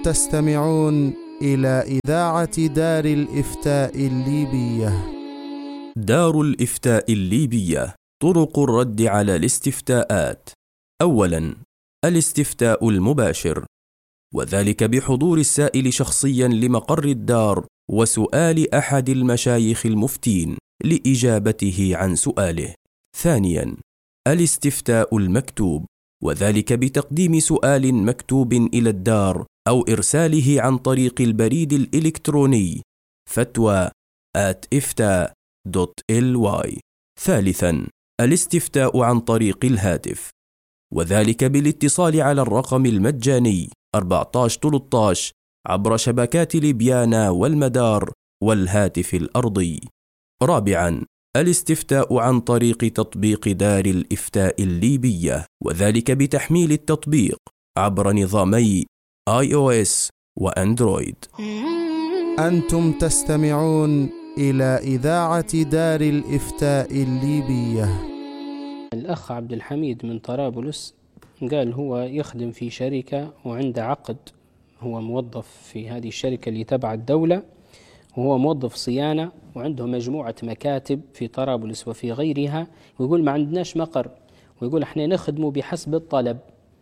تستمعون إلى إذاعة دار الإفتاء الليبية. دار الإفتاء الليبية. طرق الرد على الاستفتاءات. أولاً، الاستفتاء المباشر، وذلك بحضور السائل شخصياً لمقر الدار وسؤال أحد المشايخ المفتين لإجابته عن سؤاله. ثانياً، الاستفتاء المكتوب، وذلك بتقديم سؤال مكتوب إلى الدار أو إرساله عن طريق البريد الإلكتروني fatwa@ifta.ly. ثالثاً، الاستفتاء عن طريق الهاتف، وذلك بالاتصال على الرقم المجاني 1413 عبر شبكات ليبيانا والمدار والهاتف الأرضي. رابعاً، الاستفتاء عن طريق تطبيق دار الإفتاء الليبية، وذلك بتحميل التطبيق عبر نظامي iOS وأندرويد. أنتم تستمعون إلى إذاعة دار الإفتاء الليبية. الأخ عبد الحميد من طرابلس قال هو يخدم في شركة وعنده عقد، هو موظف في هذه الشركة اللي تبع الدولة، وهو موظف صيانة وعنده مجموعة مكاتب في طرابلس وفي غيرها، ويقول ما عندناش مقر، ويقول احنا نخدمه بحسب الطلب،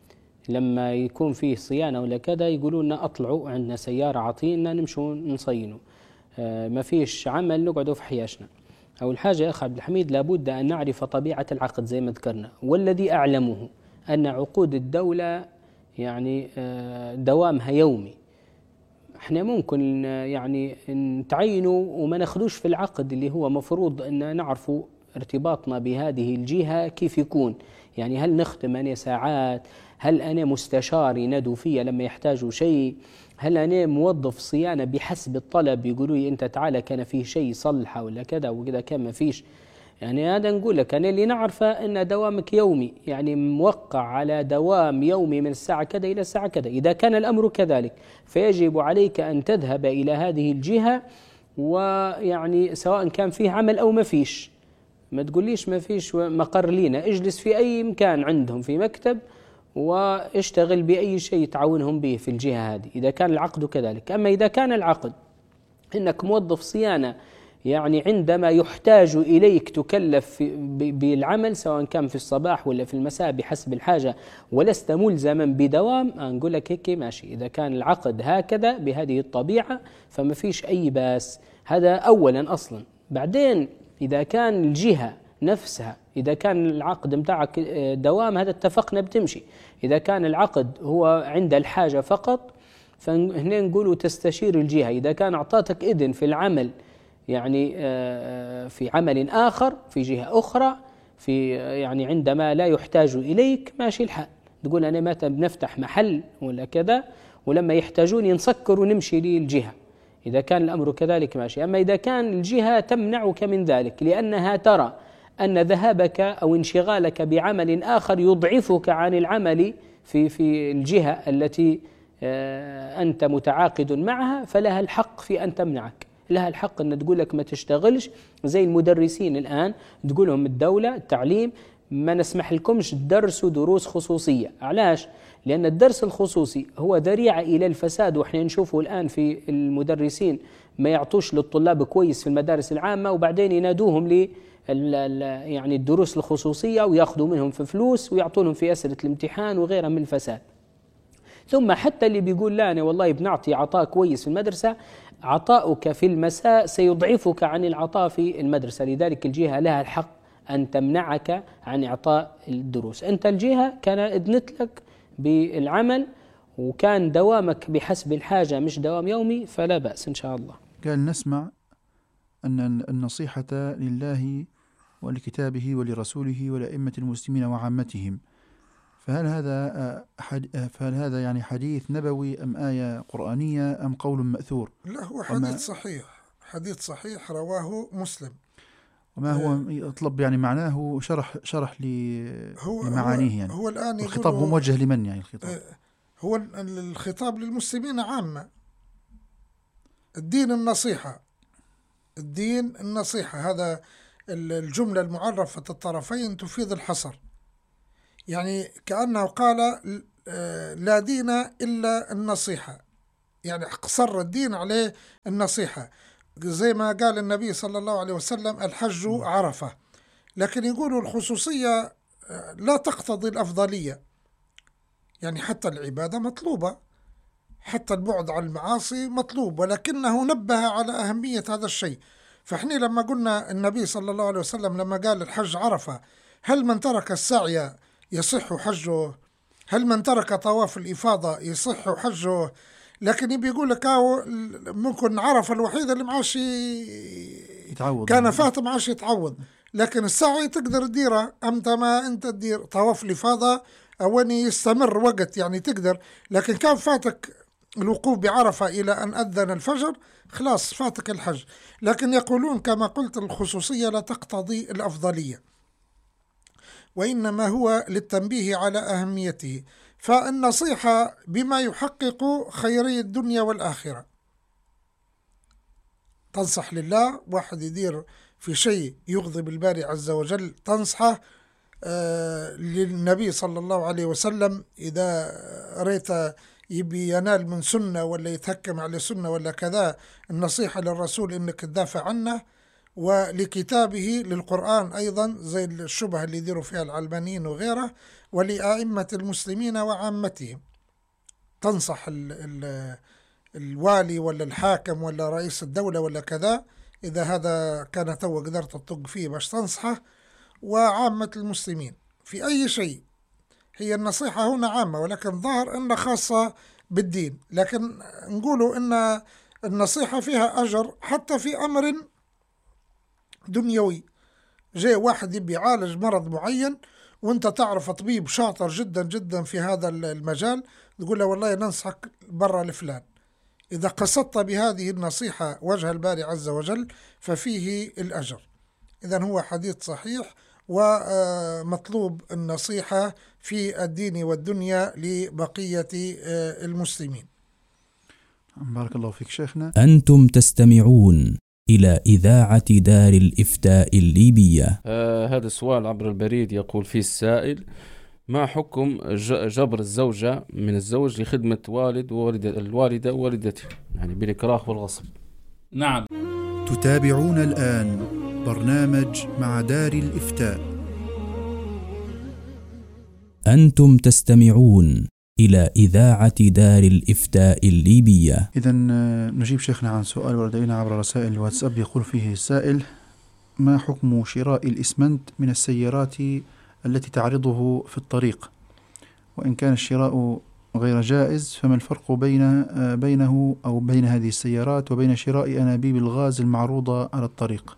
لما يكون فيه صيانة ولا كذا يقولوا لنا اطلعوا عندنا سيارة عطينا نمشوا نصينوا، ما فيش عمل نقعدوا في حياشنا. أول حاجة يا أخ عبد الحميد لابد أن نعرف طبيعة العقد زي ما ذكرنا، والذي أعلمه أن عقود الدولة يعني دوامها يومي. احنا ممكن يعني نتعينه وما ناخدوش في العقد اللي هو مفروض أن نعرفوا ارتباطنا بهذه الجهة كيف يكون، يعني هل نخدم أنا ساعات، هل أنا مستشار ينادوا فيا لما يحتاجوا شيء، هل أنا موظف صيانة بحسب الطلب يقولوا لي أنت تعالى كان فيه شيء صلحه ولا كذا وكذا كان ما فيش. يعني هذا نقول لك أنا اللي نعرفه أن دوامك يومي، يعني موقع على دوام يومي من الساعة كذا إلى الساعة كذا. إذا كان الأمر كذلك فيجب عليك أن تذهب إلى هذه الجهة، ويعني سواء كان فيه عمل أو ما فيش، ما تقوليش ما فيش مقر لينا، اجلس في أي مكان عندهم في مكتب واشتغل بأي شيء تعاونهم به في الجهة هذه إذا كان العقد كذلك. أما إذا كان العقد إنك موظف صيانة، يعني عندما يحتاج إليك تكلف بالعمل سواء كان في الصباح ولا في المساء بحسب الحاجة، ولست ملزما بدوام، نقول لك هيك ماشي. إذا كان العقد هكذا بهذه الطبيعة فما فيش أي باس، هذا أولا أصلا. بعدين إذا كان الجهة نفسها، إذا كان العقد متاعك دوام هذا اتفقنا بتمشي. إذا كان العقد هو عند الحاجة فقط فهنا نقولوا تستشير الجهة. إذا كان أعطاتك إذن في العمل يعني في عمل آخر في جهة أخرى في يعني عندما لا يحتاج إليك ماشي الحال، تقول أنا متى بنفتح محل ولا كذا ولما يحتاجوني نسكر ونمشي للجهة. إذا كان الأمر كذلك ماشي. أما إذا كان الجهة تمنعك من ذلك لأنها ترى أن ذهابك أو انشغالك بعمل آخر يضعفك عن العمل في الجهة التي أنت متعاقد معها، فلها الحق في أن تمنعك، لها الحق أن تقول لك ما تشتغلش. زي المدرسين الآن تقول لهم الدولة التعليم ما نسمح لكمش تدرسوا دروس خصوصية. علاش؟ لأن الدرس الخصوصي هو ذريعة إلى الفساد، وإحنا نشوفه الآن في المدرسين ما يعطوش للطلاب كويس في المدارس العامة، وبعدين ينادوهم يعني الدروس الخصوصية ويأخذوا منهم في فلوس ويعطونهم في أسئلة الامتحان وغيرها من الفساد. ثم حتى اللي بيقول لا أنا والله بنعطي عطاء كويس في المدرسة، عطاؤك في المساء سيضعفك عن العطاء في المدرسة، لذلك الجهة لها الحق أن تمنعك عن إعطاء الدروس. أنت الجهة كان أذنت لك بالعمل وكان دوامك بحسب الحاجة مش دوام يومي فلا بأس إن شاء الله. قال نسمع أن النصيحة لله ولكتابه ولرسوله ولأئمة المسلمين وعامتهم، فهل هذا يعني حديث نبوي أم آية قرآنية أم قول مأثور؟ لا، هو حديث صحيح رواه مسلم. وما هو يطلب يعني معناه شرح لمعانيه يعني. هو الآن الخطاب هو موجه لمن يعني الخطاب؟ هو الخطاب للمسلمين عامة. الدين النصيحة، هذا الجملة المعرفة الطرفين تفيد الحصر، يعني كأنه قال لا دين إلا النصيحة، يعني اقتصر الدين عليه النصيحة، زي ما قال النبي صلى الله عليه وسلم الحج عرفة. لكن يقولوا الخصوصية لا تقتضي الأفضلية، يعني حتى العبادة مطلوبة، حتى البعد عن المعاصي مطلوب، ولكنه نبه على أهمية هذا الشيء. فإحنا لما قلنا النبي صلى الله عليه وسلم لما قال الحج عرفة، هل من ترك السعي يصح حجه؟ هل من ترك طواف الإفاضة يصح حجه؟ لكن يبي يقول لك ممكن عرفة الوحيدة اللي معاش يتعوض، كان فات معاش يتعوض، لكن السعي تقدر تديره أمتى ما أنت تدير طواف الإفاضة أولي يستمر وقت يعني تقدر. لكن كان فاتك الوقوف بعرفة إلى أن أذن الفجر خلاص فاتك الحج. لكن يقولون كما قلت الخصوصية لا تقتضي الأفضلية، وإنما هو للتنبيه على أهميته. فالنصيحة بما يحقق خيري الدنيا والآخرة، تنصح لله، واحد يدير في شيء يغضب الباري عز وجل تنصحه. للنبي صلى الله عليه وسلم إذا ريت يبي ينال من سنة ولا يتهكم على سنة ولا كذا، النصيحة للرسول إنك تدافع عنه، ولكتابه للقرآن أيضا زي الشبهة اللي يديروا فيها العلمانيين وغيره، ولأئمة المسلمين وعامتهم. تنصح الوالي ولا الحاكم ولا رئيس الدولة ولا كذا، إذا هذا كان تو قدرت تطق فيه باش تنصحه، وعامة المسلمين في أي شيء. هي النصيحة هنا عامة، ولكن ظاهر أنها خاصة بالدين. لكن نقولوا أن النصيحة فيها أجر حتى في أمر دنيوي. جاء واحد يبي يعالج مرض معين وانت تعرف طبيب شاطر جدا جدا في هذا المجال، تقول له والله ننصحك برا لفلان. إذا قصدت بهذه النصيحة وجه الباري عز وجل ففيه الأجر. إذن هو حديث صحيح، ومطلوب النصيحة في الدين والدنيا لبقية المسلمين. بارك الله فيك شيخنا. أنتم تستمعون إلى إذاعة دار الإفتاء الليبية. هذا السؤال عبر البريد، يقول فيه السائل: ما حكم جبر الزوجة من الزوج لخدمة الوالدة ووالدته، يعني بالإكراه والغصب؟ نعم. تتابعون الآن برنامج مع دار الإفتاء. أنتم تستمعون إلى إذاعة دار الإفتاء الليبية. إذن نجيب شيخنا عن سؤال ولدينا عبر رسائل الواتساب. يقول فيه السائل: ما حكم شراء الإسمنت من السيارات التي تعرضه في الطريق؟ وإن كان الشراء غير جائز فما الفرق بينه أو بين هذه السيارات وبين شراء أنابيب الغاز المعروضة على الطريق؟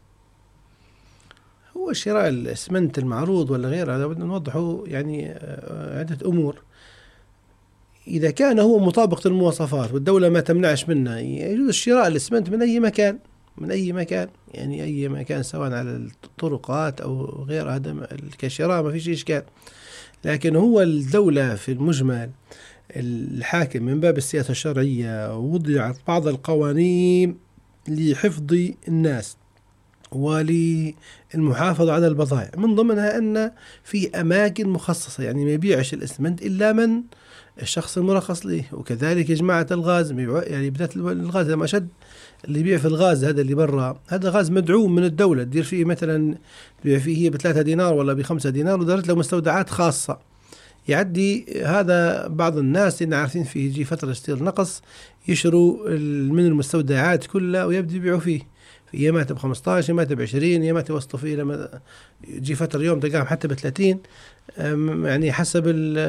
هو شراء الإسمنت المعروض ولا غيره هذا بدنا نوضحه يعني عدة أمور. إذا كان هو مطابق للمواصفات والدولة ما تمنعش منه، يجوز شراء الإسمنت من أي مكان، يعني أي مكان سواء على الطرقات أو غير، هذا كشراء ما فيش إشكال. لكن هو الدولة في المجمل الحاكم من باب السياسة الشرعية وضعت بعض القوانين لحفظ الناس وللمحافظة على البضائع، من ضمنها أن في أماكن مخصصة يعني ما يبيعش الإسمنت إلا من الشخص المرخص له. وكذلك يا جماعة الغاز، يعني بدأت الغاز لما شد اللي يبيع في الغاز هذا اللي برا، هذا غاز مدعوم من الدولة، تدير فيه مثلا تبيع فيه ب3 دينار ولا ب5 دينار، ودارت له مستودعات خاصة. يعدي هذا بعض الناس اللي عارفين فيه يجي فترة ستير نقص يشروا من المستودعات كلها ويبدأ يبيعوا فيه، في يمات ب15 يمات ب20 يمات يوصلوا فيه لما يجي فترة يوم تلقاهم حتى ب30، يعني حسب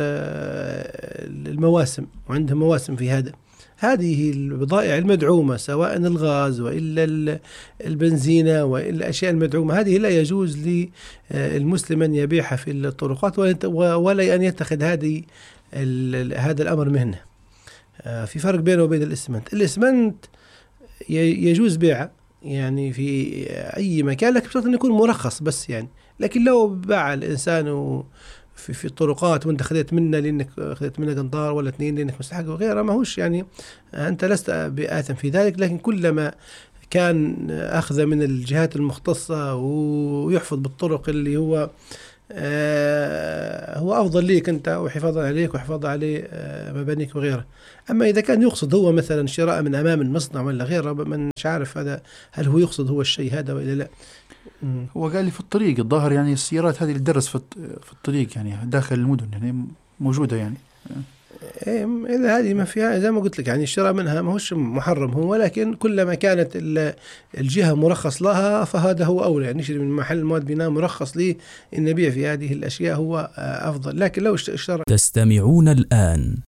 المواسم، وعندهم مواسم في هذا. هذه البضائع المدعومة سواء الغاز وإلا البنزينة وإلا الأشياء المدعومة، هذه لا يجوز للمسلم أن يبيعها في الطرقات ولا أن يتخذ هذا الأمر مهنة. في فرق بينه وبين الإسمنت يجوز بيعه يعني في أي مكان، لكن بشرط أن يكون مرخص بس يعني. لكن لو باع الإنسان في الطرقات وانت خذيت منه لانك خذيت منه قنطار ولا 2 لانك مستحق وغيره، ما هوش يعني انت لست بآثم في ذلك. لكن كلما كان اخذ من الجهات المختصة ويحفظ بالطرق اللي هو هو أفضل ليك أنت وحفاظا عليك وحفاظا على مبانيك وغيره. أما إذا كان يقصد هو مثلا شراء من أمام المصنع ولا غيره، من مش عارف هذا هل هو يقصد هو الشيء هذا ولا لا. هو قال لي في الطريق الظاهر، يعني السيارات هذه اللي تدرس في الطريق يعني داخل المدن يعني موجودة يعني. إذا هذه ما فيها زي ما قلت لك يعني الشراء منها ما هوش محرم هو، ولكن كلما كانت الجهة مرخص لها فهذا هو أولى. يعني نشتري من محل مواد بناء مرخص لي إن نبيع في هذه الأشياء هو أفضل. لكن لو اشترى. تستمعون الآن